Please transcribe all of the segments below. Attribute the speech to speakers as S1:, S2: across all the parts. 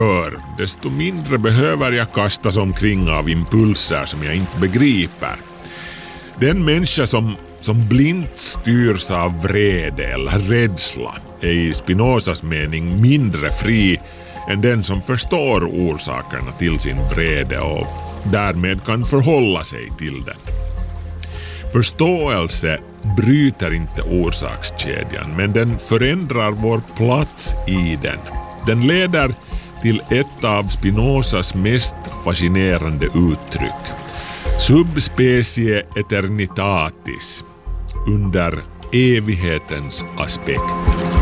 S1: desto mindre behöver jag kastas omkring av impulser som jag inte begriper. Den människa som blint styrs av vrede eller rädsla är i Spinozas mening mindre fri än den som förstår orsakerna till sin vrede och därmed kan förhålla sig till den. Förståelse bryter inte orsakskedjan, men den förändrar vår plats i den. Den leder till ett av Spinozas mest fascinerande uttryck, subspecie eternitatis, under evighetens aspekt.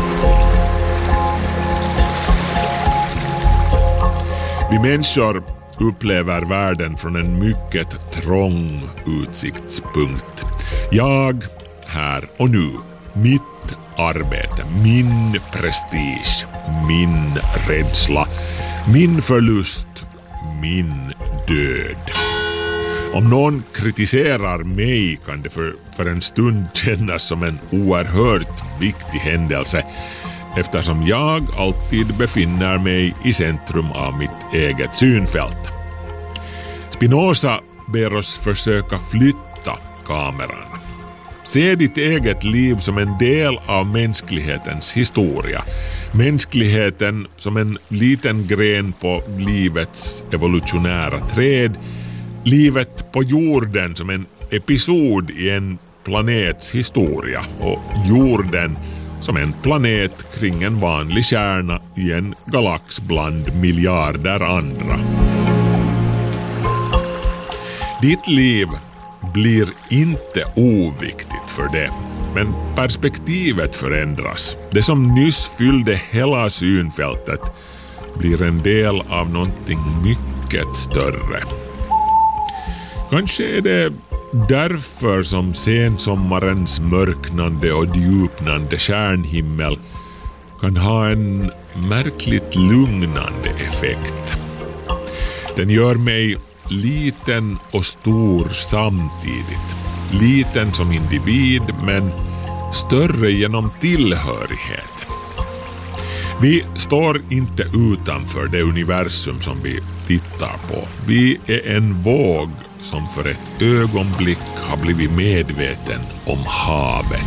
S1: Vi människor upplever världen från en mycket trång utsiktspunkt. Jag, här och nu, mitt arbete, min prestige, min rädsla, min förlust, min död. Om någon kritiserar mig kan det för en stund kännas som en oerhört viktig händelse, eftersom jag alltid befinner mig i centrum av mitt eget synfält. Spinoza ber oss försöka flytta kameran. Se ditt eget liv som en del av mänsklighetens historia. Mänskligheten som en liten gren på livets evolutionära träd. Livet på jorden som en episod i en planets historia. Och jorden som en planet kring en vanlig kärna i en galax bland miljarder andra. Ditt liv blir inte oviktigt för det, men perspektivet förändras. Det som nyss fyllde hela synfältet blir en del av någonting mycket större. Kanske är det därför som sensommarens mörknande och djupnande stjärnhimmel kan ha en märkligt lugnande effekt. Den gör mig liten och stor samtidigt. Liten som individ, men större genom tillhörighet. Vi står inte utanför det universum som vi tittar på. Vi är en våg som för ett ögonblick har blivit medveten om havet.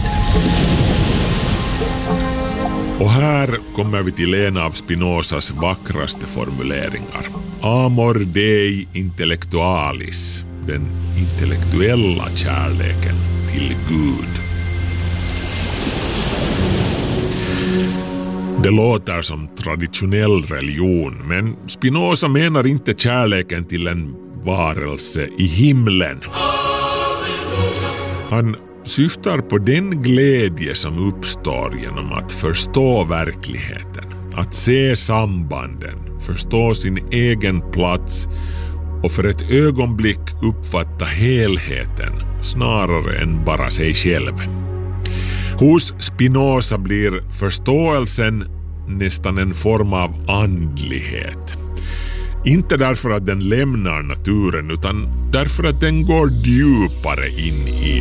S1: Och här kommer vi till en av Spinozas vackraste formuleringar. Amor Dei intellectualis, den intellektuella kärleken till Gud. Det låter som traditionell religion, men Spinoza menar inte kärleken till en varelse i himlen. Han syftar på den glädje som uppstår genom att förstå verkligheten, att se sambanden, förstå sin egen plats och för ett ögonblick uppfatta helheten snarare än bara sig själv. Hos Spinoza blir förståelsen nästan en form av andlighet. Inte därför att den lämnar naturen, utan därför att den går djupare in i